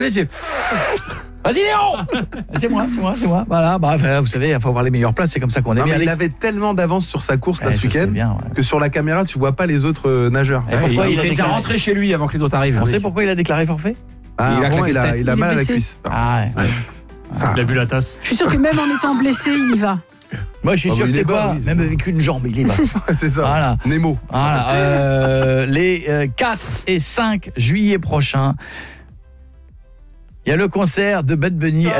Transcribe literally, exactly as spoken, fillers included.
C'est... Vas-y Léon. C'est moi, c'est moi, c'est moi. Voilà, bah, vous savez, il faut avoir les meilleures places, c'est comme ça qu'on est non, bien. Mais il les... avait tellement d'avance sur sa course là, eh, ce week-end bien, ouais. que sur la caméra, tu vois pas les autres euh, nageurs. Et pourquoi il, il, il a était déjà déclaré... rentré chez lui avant que les autres arrivent. On sait pourquoi il a déclaré forfait. Ah, il a, bon, il a, il a Il mal est à la blessé. cuisse. Ah ouais. Ouais. Ah. Il a bu la tasse. Je suis sûr que même en étant blessé, il y va. Moi, je suis Oh, sûr mais que il c'est est quoi, bas, oui. même avec une jambe, il est bas. C'est ça. Voilà. Nemo. Voilà. Euh, les euh, quatre et cinq juillet prochains, il y a le concert de Bad Bunny.